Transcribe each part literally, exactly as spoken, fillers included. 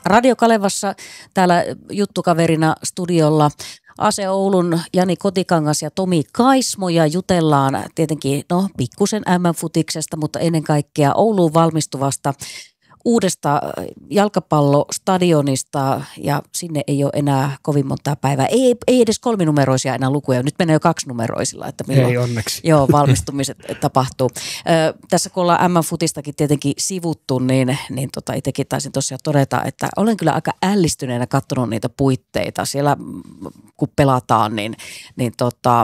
Radio Kalevassa täällä juttukaverina studiolla Ase Oulun Jani Kotikangas ja Tomi Kaismo ja jutellaan tietenkin no pikkusen äm äm-futiksesta, mutta ennen kaikkea Ouluun valmistuvasta uudesta jalkapallostadionista ja sinne ei ole enää kovin montaa päivää. Ei, ei edes kolminumeroisia enää lukuja. Nyt menee jo kaksinumeroisilla, että milloin ei onneksi. Joo, valmistumiset tapahtuu. Ö, tässä kun ollaan äm äm-futistakin tietenkin sivuttu, niin, niin tota, itsekin taisin tosiaan todeta, että olen kyllä aika ällistyneenä katsonut niitä puitteita. Siellä kun pelataan, niin, niin tota,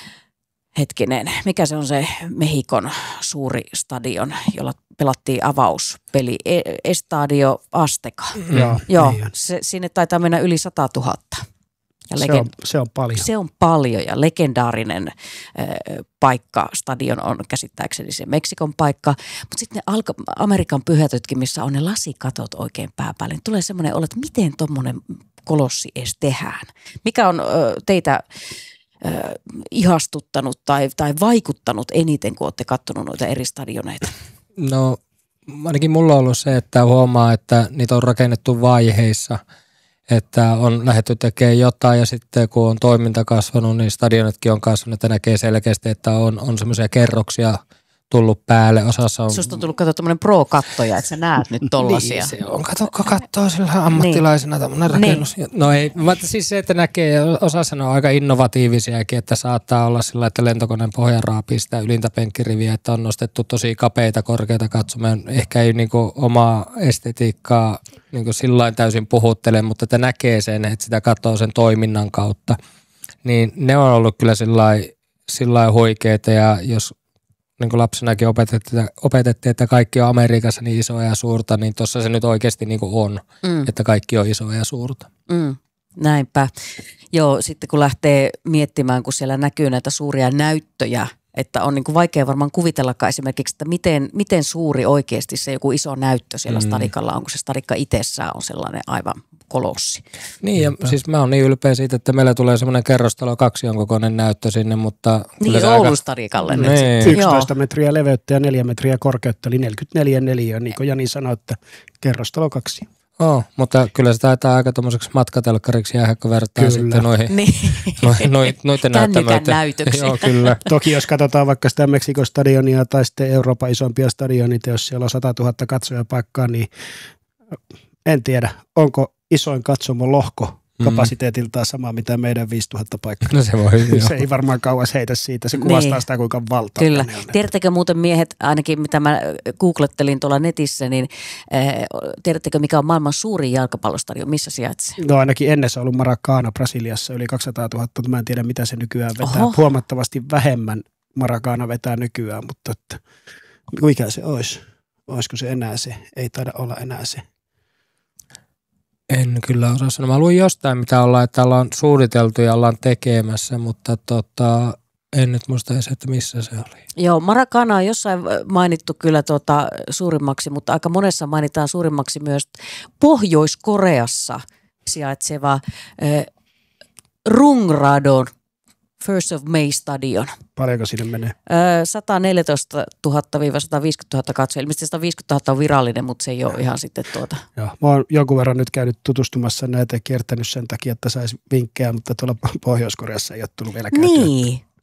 hetkinen, mikä se on se Mehikon suuri stadion, jolla pelattiin avauspeli, Estadio Azteca. Mm. Joo, Joo niin se, sinne taitaa mennä yli sata tuhatta. Ja se, legend- on, se on paljon. Se on paljon ja legendaarinen äh, paikka, stadion on käsittääkseni se Meksikon paikka. Mutta sitten ne alka- Amerikan pyhätötkin, missä on ne lasikatot oikein pääpäälle, niin tulee semmoinen olo, että miten tuommoinen kolossi edes tehdään. Mikä on äh, teitä äh, ihastuttanut tai, tai vaikuttanut eniten, kun olette katsonut noita eri stadioneita? No ainakin mulla on ollut se, että huomaa, että niitä on rakennettu vaiheissa, että on lähdetty tekemään jotain ja sitten kun on toiminta kasvanut, niin stadionetkin on kasvanut, että näkee selkeästi, että on, on semmoisia kerroksia tullut päälle. Osassa on... Susta on tullut katsoa tämmöinen pro-kattoja, että sä näet nyt tollasia. Niin, se on. Kato, katsoo sillä ammattilaisena tämmöinen rakennus. Niin. No ei, mutta siis se, että näkee, osassa on aika innovatiivisiakin, että saattaa olla sillä, että lentokoneen pohja raapii sitä ylintä penkkiriviä, että on nostettu tosi kapeita, korkeita katsomaan. Ehkä ei niinku omaa estetiikkaa niinku sillain täysin puhuttele, mutta että näkee sen, että sitä katsoo sen toiminnan kautta. Niin ne on ollut kyllä sillain huikeita ja jos niin kuin lapsenakin opetettiin, opetettiin, että kaikki on Amerikassa niin isoa ja suurta, niin tuossa se nyt oikeasti niin kuin on, mm. että kaikki on isoa ja suurta. Mm. Näinpä. Joo, sitten kun lähtee miettimään, kun siellä näkyy näitä suuria näyttöjä, että on niin kuin vaikea varmaan kuvitellakaan esimerkiksi, että miten, miten suuri oikeasti se joku iso näyttö siellä mm. stadikalla on, kun se stadikka itsessään on sellainen aivan kolossi. Niin ja Niinpä. Siis mä oon niin ylpeä siitä, että meillä tulee semmoinen kerrostalo kaksion kokoinen näyttö sinne, mutta... Niin Oulun stadikalle nyt niin. sitten. yksitoista metriä leveyttä ja neljä metriä korkeutta, eli neljäkymmentäneljä neliöä, niin kuin Jani sanoi, että kerrostalo kaksi. Oh, mutta kyllä se taitaa aika tuommoiseksi matkatelkkariksi jäädä, kun vertaa sitten noihin, niin. noihin, noihin, noiden Kännykän näytöksiin. Joo, kyllä. Toki jos katsotaan vaikka sitä Meksikon stadionia tai sitten Euroopan isompia stadionita, jos siellä on sata tuhatta katsojapaikkaa, niin en tiedä, onko isoin katsomolohko kapasiteetiltaan sama, mitä meidän viisituhatta paikkaa. No se voi, se ei varmaan kauas heitä siitä, se kuvastaa niin. sitä, kuinka valtava. Kyllä. Tiedättekö muuten miehet, ainakin mitä mä googlettelin tuolla netissä, niin äh, tiedättekö mikä on maailman suurin jalkapallostadion, missä sijaitsee? No ainakin ennen se on ollut Maracana Brasiliassa, yli kaksisataatuhatta, mä en tiedä mitä se nykyään vetää. Oho. Huomattavasti vähemmän Maracana vetää nykyään, mutta että, mikä se olisi? Olisiko se enää se? Ei taida olla enää se. En kyllä osaa sanoa. Mä luin jostain, mitä ollaan, että ollaan suunniteltu ja ollaan tekemässä, mutta tota, en nyt muista edes, että missä se oli. Joo, Maracana on jossain mainittu kyllä tuota suurimmaksi, mutta aika monessa mainitaan suurimmaksi myös Pohjois-Koreassa sijaitseva äh, Rungradon First of May Stadion. Paljonko sinne menee? sata neljätoista tuhatta sata viisikymmentä tuhatta katsoja. Ilmeisesti sata viisikymmentä tuhatta on virallinen, mutta se ei ole ihan sitten tuota. Joo, mä oon jonkun verran nyt käynyt tutustumassa näitä ja kiertänyt sen takia, että saisi vinkkejä, mutta tuolla Pohjois-Koreassa ei ole tullut vielä käytyä. Niin,